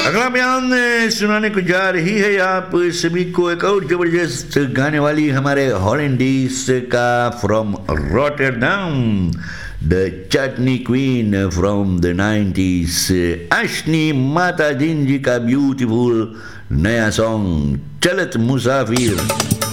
अगला बयान सुनाने को जा रही है आप सभी को एक और जबरदस्त गाने वाली हमारे हॉलैंडीज का from Rotterdam, the chutney queen from the 90s, अश्नी माता जिन जी का ब्यूटीफुल नया सॉन्ग चलत मुसाफिर।